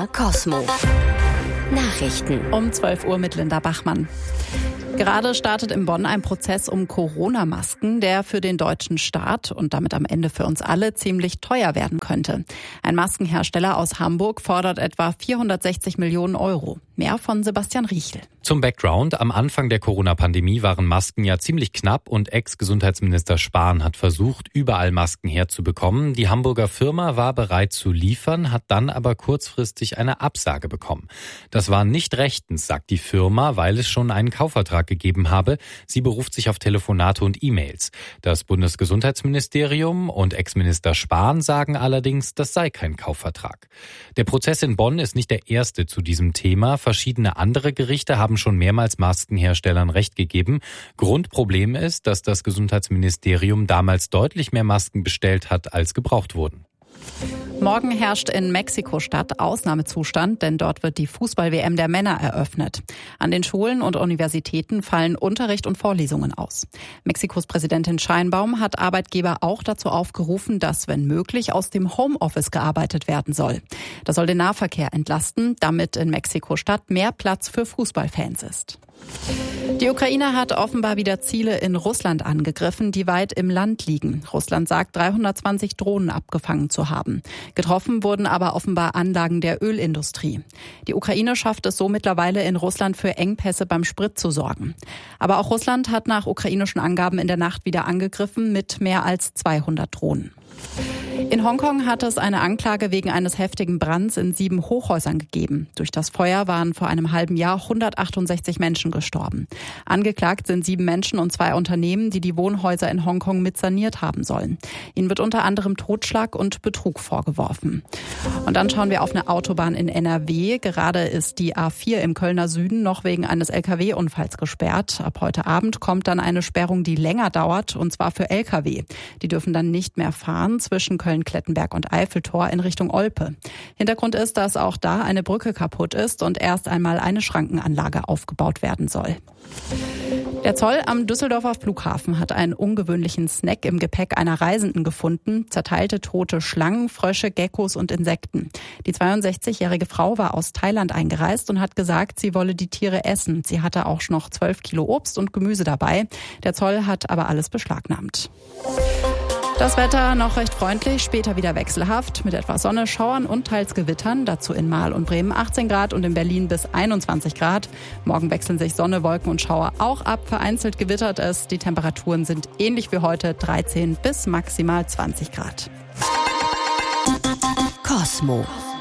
MDR Cosmo. Nachrichten. Um 12 Uhr mit Linda Bachmann. Gerade startet in Bonn ein Prozess um Corona-Masken, der für den deutschen Staat und damit am Ende für uns alle ziemlich teuer werden könnte. Ein Maskenhersteller aus Hamburg fordert etwa 460 Millionen Euro. Mehr von Sebastian Riechel. Zum Background: Am Anfang der Corona-Pandemie waren Masken ja ziemlich knapp und Ex-Gesundheitsminister Spahn hat versucht, überall Masken herzubekommen. Die Hamburger Firma war bereit zu liefern, hat dann aber kurzfristig eine Absage bekommen. Das war nicht rechtens, sagt die Firma, weil es schon einen Kaufvertrag gegeben habe. Sie beruft sich auf Telefonate und E-Mails. Das Bundesgesundheitsministerium und Ex-Minister Spahn sagen allerdings, das sei kein Kaufvertrag. Der Prozess in Bonn ist nicht der erste zu diesem Thema. Verschiedene andere Gerichte haben schon mehrmals Maskenherstellern Recht gegeben. Grundproblem ist, dass das Gesundheitsministerium damals deutlich mehr Masken bestellt hat, als gebraucht wurden. Morgen herrscht in Mexiko-Stadt Ausnahmezustand, denn dort wird die Fußball-WM der Männer eröffnet. An den Schulen und Universitäten fallen Unterricht und Vorlesungen aus. Mexikos Präsidentin Sheinbaum hat Arbeitgeber auch dazu aufgerufen, dass, wenn möglich, aus dem Homeoffice gearbeitet werden soll. Das soll den Nahverkehr entlasten, damit in Mexiko-Stadt mehr Platz für Fußballfans ist. Die Ukraine hat offenbar wieder Ziele in Russland angegriffen, die weit im Land liegen. Russland sagt, 320 Drohnen abgefangen zu haben. Getroffen wurden aber offenbar Anlagen der Ölindustrie. Die Ukraine schafft es so mittlerweile in Russland für Engpässe beim Sprit zu sorgen. Aber auch Russland hat nach ukrainischen Angaben in der Nacht wieder angegriffen mit mehr als 200 Drohnen. In Hongkong hat es eine Anklage wegen eines heftigen Brands in 7 Hochhäusern gegeben. Durch das Feuer waren vor einem halben Jahr 168 Menschen gestorben. Angeklagt sind 7 Menschen und 2 Unternehmen, die die Wohnhäuser in Hongkong mit saniert haben sollen. Ihnen wird unter anderem Totschlag und Betrug vorgeworfen. Und dann schauen wir auf eine Autobahn in NRW. Gerade ist die A4 im Kölner Süden noch wegen eines Lkw-Unfalls gesperrt. Ab heute Abend kommt dann eine Sperrung, die länger dauert, und zwar für Lkw. Die dürfen dann nicht mehr fahren zwischen Köln-Klettenberg und Eiffeltor in Richtung Olpe. Hintergrund ist, dass auch da eine Brücke kaputt ist und erst einmal eine Schrankenanlage aufgebaut werden soll. Der Zoll am Düsseldorfer Flughafen hat einen ungewöhnlichen Snack im Gepäck einer Reisenden gefunden. Zerteilte tote Schlangen, Frösche, Geckos und Insekten. Die 62-jährige Frau war aus Thailand eingereist und hat gesagt, sie wolle die Tiere essen. Sie hatte auch noch 12 Kilo Obst und Gemüse dabei. Der Zoll hat aber alles beschlagnahmt. Das Wetter noch recht freundlich, später wieder wechselhaft mit etwas Sonne, Schauern und teils Gewittern. Dazu in Marl und Bremen 18 Grad und in Berlin bis 21 Grad. Morgen wechseln sich Sonne, Wolken und Schauer auch ab. Vereinzelt gewittert es. Die Temperaturen sind ähnlich wie heute 13 bis maximal 20 Grad. Cosmo.